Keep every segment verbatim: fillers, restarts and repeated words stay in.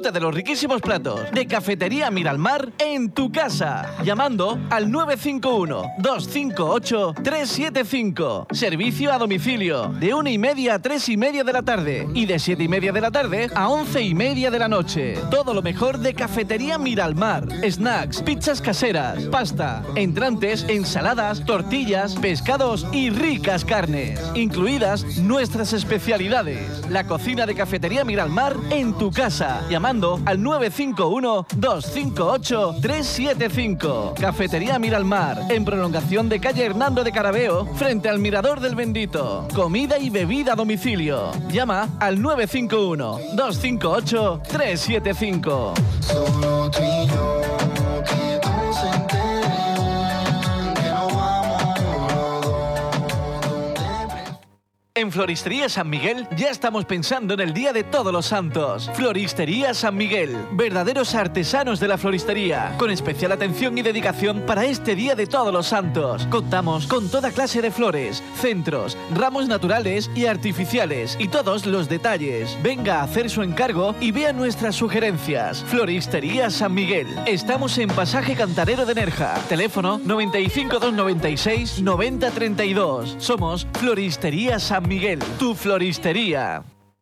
disfruta de los riquísimos platos de Cafetería Miralmar en tu casa, llamando al nueve cinco uno, dos cinco ocho, tres siete cinco. Servicio a domicilio, de una y media a tres y media de la tarde y de siete y media de la tarde a once y media de la noche. Todo lo mejor de Cafetería Miralmar. Snacks, pizzas caseras, pasta, entrantes, ensaladas, tortillas, pescados y ricas carnes. Incluidas nuestras especialidades. La cocina de Cafetería Miralmar en tu casa, llamando al nueve cinco uno, dos cinco ocho, tres siete cinco. Cafetería Miralmar, en prolongación de calle Hernando de Carabeo, frente al Mirador del Bendito. Comida y bebida a domicilio. Llama al nueve cinco uno, dos cinco ocho, tres siete cinco. Solo tú y yo, que todos se enteren que nos vamos los dos donde... En Floristería San Miguel ya estamos pensando en el Día de Todos los Santos. Floristería San Miguel, verdaderos artesanos de la floristería, con especial atención y dedicación para este Día de Todos los Santos. Contamos con toda clase de flores, centros, ramos naturales y artificiales y todos los detalles. Venga a hacer su encargo y vea nuestras sugerencias. Floristería San Miguel. Estamos en Pasaje Cantarero de Nerja. Teléfono noventa y cinco, doscientos noventa y seis, noventa treinta y dos. Somos Floristería San Miguel, tu floristería.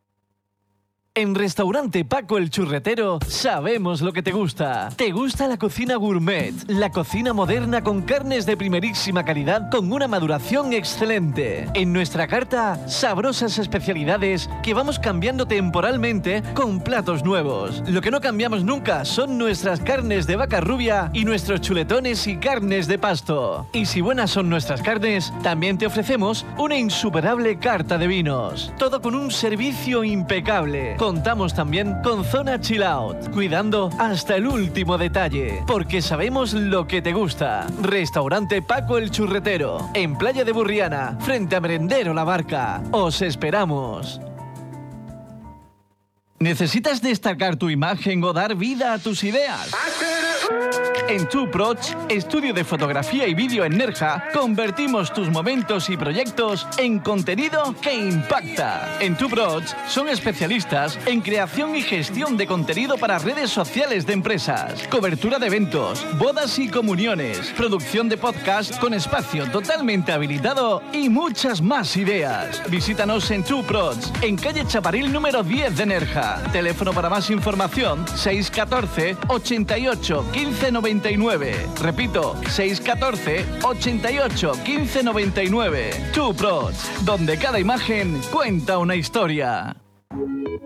En Restaurante Paco el Churretero sabemos lo que te gusta. ¿Te gusta la cocina gourmet? La cocina moderna con carnes de primerísima calidad con una maduración excelente. En nuestra carta, sabrosas especialidades que vamos cambiando temporalmente con platos nuevos. Lo que no cambiamos nunca son nuestras carnes de vaca rubia y nuestros chuletones y carnes de pasto. Y si buenas son nuestras carnes, también te ofrecemos una insuperable carta de vinos. Todo con un servicio impecable. Contamos también con zona chill out, cuidando hasta el último detalle, porque sabemos lo que te gusta. Restaurante Paco el Churretero, en Playa de Burriana, frente a Merendero La Barca. Os esperamos. ¿Necesitas destacar tu imagen o dar vida a tus ideas? En TwoProch, estudio de fotografía y vídeo en Nerja, convertimos tus momentos y proyectos en contenido que impacta. En TwoProch son especialistas en creación y gestión de contenido para redes sociales de empresas, cobertura de eventos, bodas y comuniones, producción de podcast con espacio totalmente habilitado y muchas más ideas. Visítanos en TwoProch, en calle Chaparil número diez de Nerja. Teléfono para más información seis uno cuatro, ochenta y ocho, quince noventa y nueve. Repito, seis uno cuatro, ochenta y ocho, quince noventa y nueve. TwoProch, donde cada imagen cuenta una historia.